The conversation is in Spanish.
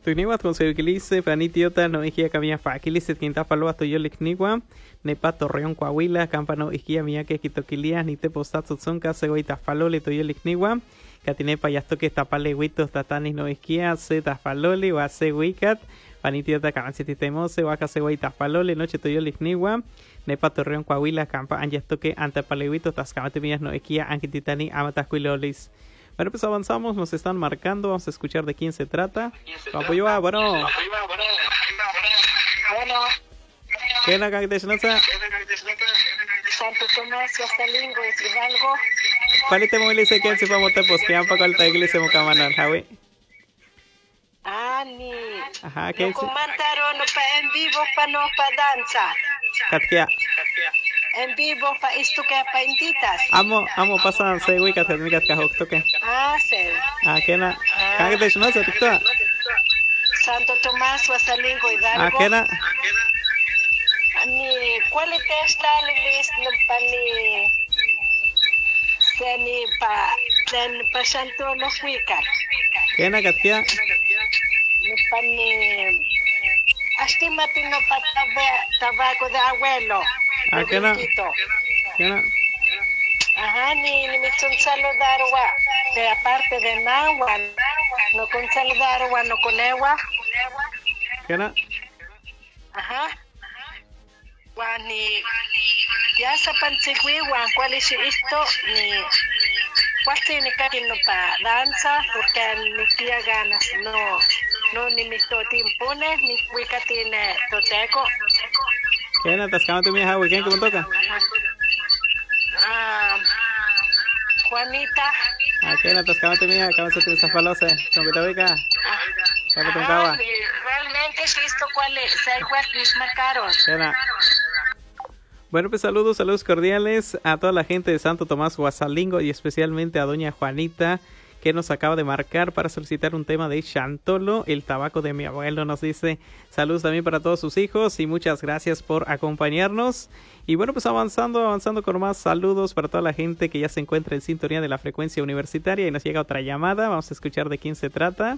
Tuigniwa Concevilise, Fanitiota, no Igia Camilla Faquilise, Quinta Falua, Toyolicnigua, Nepa Torreón, Coahuila, Campano, Igia, Miaque, Quitoquilia, Nite Postazo, Zonca, Cegoita Falole, Toyolicnigua, Catinepa, Yastoque, Tapale, Huitos, Tatanis, no Isquia, Zeta Falole, Oase, Wicat, Fanitiota, Camancititemose, Oaca, Cegoita Falole, Noche Toyolicnigua, Nepa Torreón, Coahuila, Campa, Anyastoque, Antapale, Huitos, Tascamate, Millas, no Isquia, Anquititani, Amatascuilolis. Bueno, pues avanzamos, nos están marcando, vamos a escuchar de quién se trata. Apoyo, bueno. ¿Qué es la que te Santo Tomás, Yastalingo, Hidalgo. ¿Cuál te moviliza quién se va a montar pues que han pagado la iglesia Mocamanal, Javi? Ni. Ajá, ¿qué es? No comentaron para en vivo para no para danza. Katkia. En vivo para esto que para inditas. Amo pasan se wika te mikas ka hokto ke. Sí. Kena. ¿Qué te no se tikto? Santo Tomás, Yastalingo, Hidalgo. Kena. Ni cuál es la lista para ni pa Santo no fuica. Kena Katkia. Ni pani Astimati no pa tabaco de abuelo. Kena. Kena. Ajá, ni me son saludarwa. De aparte de Nahua, no con saludarwa, no con ewa. Kena. Ajá. Ni ya sa pansigwiwa, ¿cuál es esto? Ni cuál tiene que no para danza, porque mi tía ganas no ni mi totimpones, ni cuica tiene toteco. Kena, tascamate mi Javi, ¿quién que toca? Juanita. Kena, tascamate mi Javi, ¿cómo se te zafalose? ¿Cómo te ubica? Realmente es esto cuál es, igual mis marcaros. Kena. Bueno, pues saludos cordiales a toda la gente de Santo Tomás Guasalingo y especialmente a doña Juanita que nos acaba de marcar para solicitar un tema de Chantolo, el tabaco de mi abuelo. Nos dice saludos también para todos sus hijos y muchas gracias por acompañarnos. Y bueno, pues avanzando con más saludos para toda la gente que ya se encuentra en sintonía de la frecuencia universitaria y nos llega otra llamada. Vamos a escuchar de quién se trata.